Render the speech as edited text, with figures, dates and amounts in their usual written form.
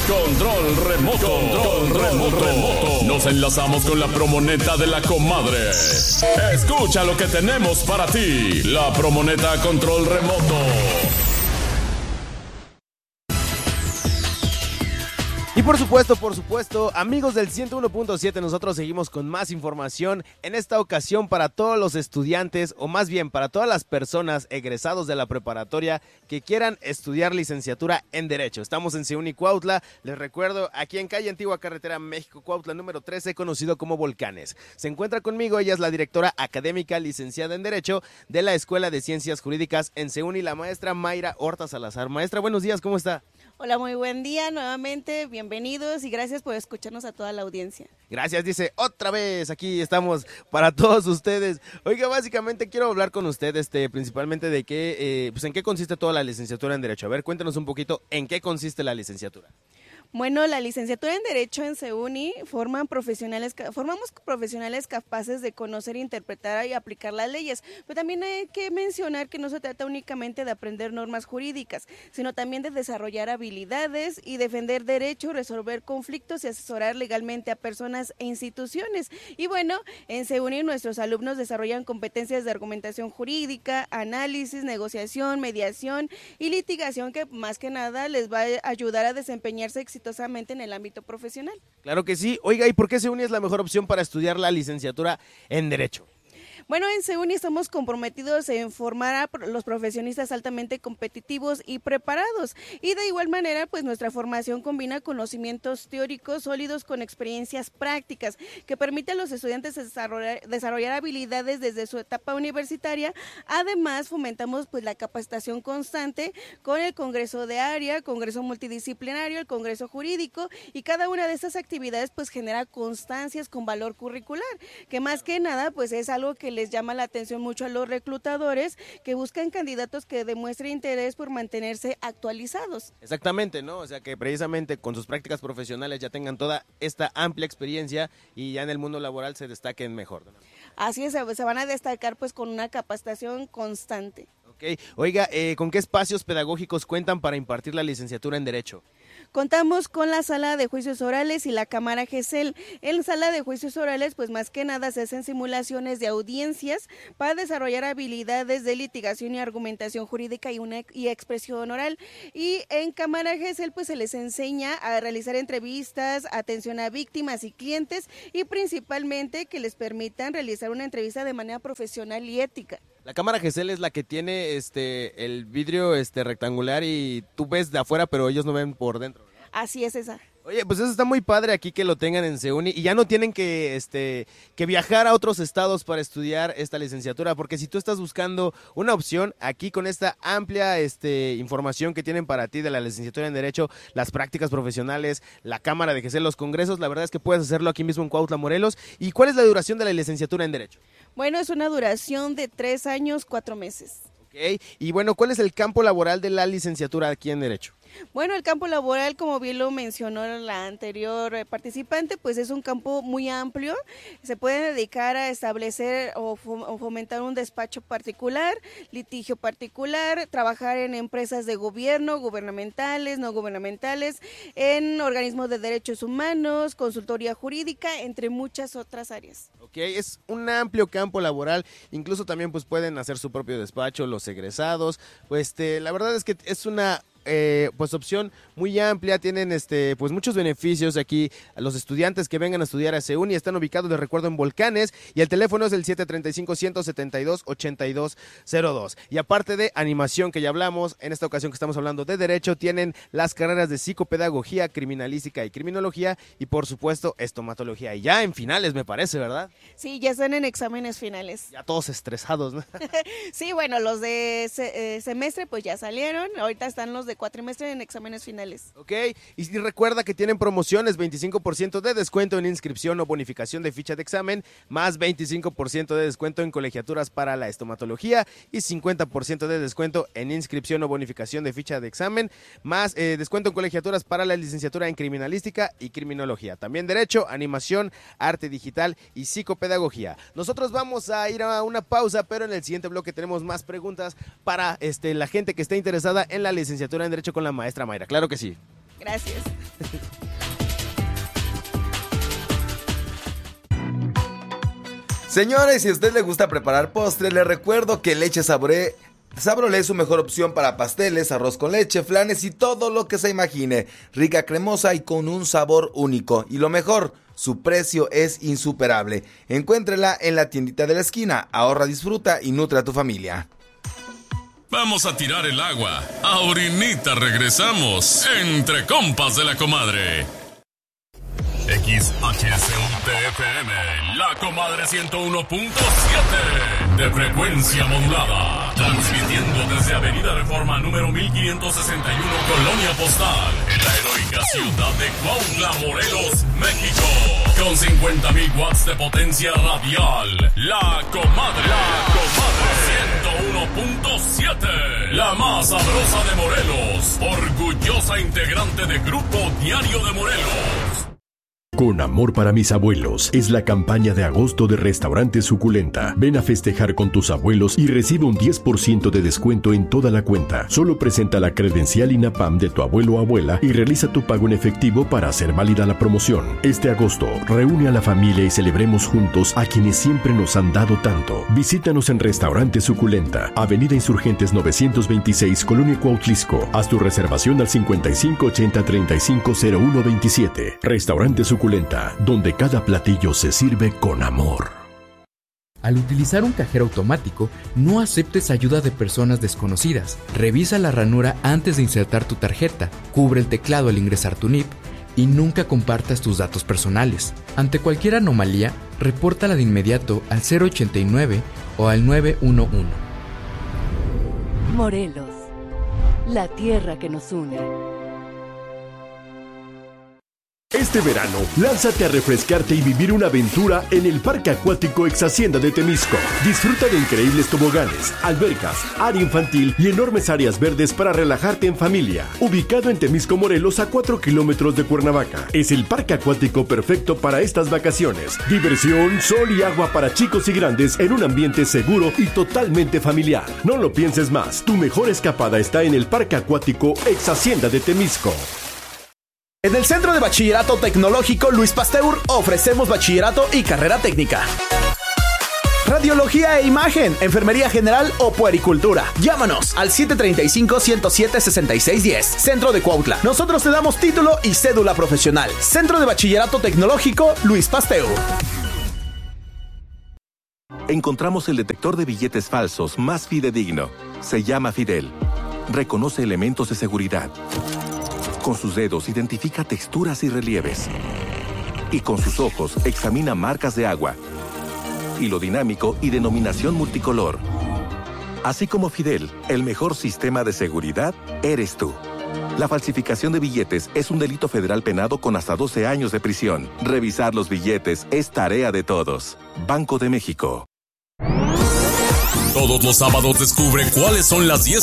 Control remoto. Control remoto. Nos enlazamos con la promoneta de la comadre. Escucha lo que tenemos para ti. La promoneta Control remoto. Y por supuesto, amigos del 101.7, nosotros seguimos con más información, en esta ocasión para todos los estudiantes, o más bien para todas las personas egresados de la preparatoria que quieran estudiar licenciatura en Derecho. Estamos en CEUNY Cuautla, les recuerdo, aquí en calle Antigua Carretera México-Cuautla, número 13, conocido como Volcanes. Se encuentra conmigo, ella es la directora académica licenciada en Derecho de la Escuela de Ciencias Jurídicas en CEUNY, la maestra Mayra Horta Salazar. Maestra, buenos días, ¿cómo está? Hola, muy buen día nuevamente, bienvenidos y gracias por escucharnos a toda la audiencia. Gracias, dice, otra vez, aquí estamos para todos ustedes. Oiga, básicamente quiero hablar con usted, principalmente de qué, en qué consiste toda la licenciatura en Derecho. A ver, cuéntanos un poquito en qué consiste la licenciatura. Bueno, la licenciatura en Derecho en CEUNY formamos profesionales capaces de conocer, interpretar y aplicar las leyes, pero también hay que mencionar que no se trata únicamente de aprender normas jurídicas, sino también de desarrollar habilidades y defender derechos, resolver conflictos y asesorar legalmente a personas e instituciones. Y bueno, en CEUNY nuestros alumnos desarrollan competencias de argumentación jurídica, análisis, negociación, mediación y litigación que más que nada les va a ayudar a desempeñarse exitosamente en el ámbito profesional. Claro que sí. Oiga, ¿y por qué CEUNY es la mejor opción para estudiar la licenciatura en Derecho? Bueno, en CEUNY estamos comprometidos en formar a los profesionistas altamente competitivos y preparados. Y de igual manera, pues nuestra formación combina conocimientos teóricos sólidos con experiencias prácticas que permiten a los estudiantes desarrollar habilidades desde su etapa universitaria. Además, fomentamos pues la capacitación constante con el Congreso de Área, Congreso Multidisciplinario, el Congreso Jurídico, y cada una de estas actividades pues genera constancias con valor curricular, que más que nada pues es algo que les llama la atención mucho a los reclutadores que buscan candidatos que demuestren interés por mantenerse actualizados. Exactamente, ¿no? O sea, que precisamente con sus prácticas profesionales ya tengan toda esta amplia experiencia y ya en el mundo laboral se destaquen mejor, ¿no? Así es, se van a destacar pues con una capacitación constante. Ok, oiga, ¿con qué espacios pedagógicos cuentan para impartir la licenciatura en Derecho? Contamos con la sala de juicios orales y la cámara GESEL. En la sala de juicios orales, pues más que nada se hacen simulaciones de audiencias para desarrollar habilidades de litigación y argumentación jurídica y expresión oral. Y en cámara GESEL, pues se les enseña a realizar entrevistas, atención a víctimas y clientes y principalmente que les permitan realizar una entrevista de manera profesional y ética. La cámara GESEL es la que tiene el vidrio rectangular y tú ves de afuera, pero ellos no ven por dentro, ¿verdad? Así es esa. Oye, pues eso está muy padre aquí que lo tengan en CEUNY y ya no tienen que viajar a otros estados para estudiar esta licenciatura, porque si tú estás buscando una opción, aquí con esta amplia información que tienen para ti de la licenciatura en Derecho, las prácticas profesionales, la cámara de GESEL, los congresos, la verdad es que puedes hacerlo aquí mismo en Cuautla, Morelos. ¿Y cuál es la duración de la licenciatura en Derecho? Bueno, es una duración de 3 años, 4 meses. Ok, y bueno, ¿cuál es el campo laboral de la licenciatura aquí en Derecho? Bueno, el campo laboral, como bien lo mencionó la anterior participante, pues es un campo muy amplio. Se puede dedicar a establecer o fomentar un despacho particular, litigio particular, trabajar en empresas de gobierno, gubernamentales, no gubernamentales, en organismos de derechos humanos, consultoría jurídica, entre muchas otras áreas. Ok, es un amplio campo laboral, incluso también pues pueden hacer su propio despacho, los egresados, pues la verdad es que es una opción muy amplia, tienen pues muchos beneficios aquí a los estudiantes que vengan a estudiar a CEUNY. Están ubicados, les recuerdo, en Volcanes y el teléfono es el 735-172-8202. Y aparte de animación que ya hablamos, en esta ocasión que estamos hablando de Derecho, tienen las carreras de psicopedagogía, criminalística y criminología y por supuesto estomatología. Y ya en finales me parece, ¿verdad? Sí, ya están en exámenes finales. Ya todos estresados, ¿no? Sí, bueno, los de semestre pues ya salieron, ahorita están los de cuatrimestre en exámenes finales. Ok, y recuerda que tienen promociones, 25% de descuento en inscripción o bonificación de ficha de examen, más 25% de descuento en colegiaturas para la estomatología y 50% de descuento en inscripción o bonificación de ficha de examen, más descuento en colegiaturas para la licenciatura en criminalística y criminología. También Derecho, animación, arte digital y psicopedagogía. Nosotros vamos a ir a una pausa, pero en el siguiente bloque tenemos más preguntas para la gente que esté interesada en la licenciatura en Derecho con la maestra Mayra. Claro que sí. Gracias. Señores, si a usted le gusta preparar postres, le recuerdo que Leche Sabrolé es su mejor opción para pasteles, arroz con leche, flanes y todo lo que se imagine. Rica, cremosa y con un sabor único. Y lo mejor, su precio es insuperable. Encuéntrela en la tiendita de la esquina. Ahorra, disfruta y nutre a tu familia. Vamos a tirar el agua. Ahorita regresamos. Entre compas de la comadre. XHCUTFM, La Comadre 101.7 de frecuencia modulada, transmitiendo desde Avenida Reforma número 1561, Colonia Postal, en la heroica ciudad de Cuautla, Morelos, México, con 50,000 watts de potencia radial. La Comadre 101.7, la más sabrosa de Morelos, orgullosa integrante de Grupo Diario de Morelos. Con amor para mis abuelos es la campaña de agosto de Restaurante Suculenta. Ven a festejar con tus abuelos y recibe un 10% de descuento en toda la cuenta. Solo presenta la credencial INAPAM de tu abuelo o abuela y realiza tu pago en efectivo para hacer válida la promoción. Este agosto, reúne a la familia y celebremos juntos a quienes siempre nos han dado tanto. Visítanos en Restaurante Suculenta, Avenida Insurgentes 926, Colonia Cuautlisco. Haz tu reservación al 5580-350127. Restaurante Suculenta, donde cada platillo se sirve con amor. Al utilizar un cajero automático, no aceptes ayuda de personas desconocidas. Revisa la ranura antes de insertar tu tarjeta, cubre el teclado al ingresar tu NIP y nunca compartas tus datos personales. Ante cualquier anomalía, repórtala de inmediato al 089 o al 911. Morelos, la tierra que nos une. Este verano, lánzate a refrescarte y vivir una aventura en el Parque Acuático Ex Hacienda de Temisco. Disfruta de increíbles toboganes, albercas, área infantil y enormes áreas verdes para relajarte en familia. Ubicado en Temisco, Morelos, a 4 kilómetros de Cuernavaca. Es el parque acuático perfecto para estas vacaciones. Diversión, sol y agua para chicos y grandes en un ambiente seguro y totalmente familiar. No lo pienses más, tu mejor escapada está en el Parque Acuático Ex Hacienda de Temisco. En el Centro de Bachillerato Tecnológico Luis Pasteur ofrecemos bachillerato y carrera técnica. Radiología e imagen, enfermería general o puericultura. Llámanos al 735-107-6610. Centro de Cuautla. Nosotros te damos título y cédula profesional. Centro de Bachillerato Tecnológico Luis Pasteur. Encontramos el detector de billetes falsos más fidedigno. Se llama Fidel. Reconoce elementos de seguridad. Con sus dedos identifica texturas y relieves. Y con sus ojos examina marcas de agua, hilo dinámico y denominación multicolor. Así como Fidel, el mejor sistema de seguridad eres tú. La falsificación de billetes es un delito federal penado con hasta 12 años de prisión. Revisar los billetes es tarea de todos. Banco de México. Todos los sábados descubre cuáles son las 10